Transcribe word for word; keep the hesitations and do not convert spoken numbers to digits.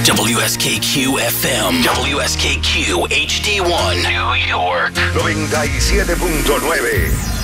W S K Q F M, W S K Q H D one, New York. noventa y siete punto nueve.